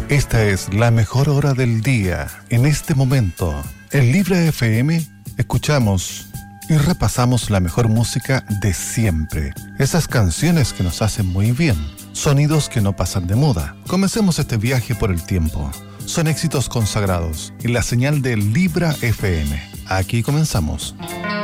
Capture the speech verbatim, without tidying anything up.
Esta es la mejor hora del día. En este momento, en Libre F M, escuchamos y repasamos la mejor música de siempre. Esas canciones que nos hacen muy bien. Sonidos que no pasan de moda. Comencemos este viaje por el tiempo. Son éxitos consagrados en la señal de Libra F M. Aquí comenzamos.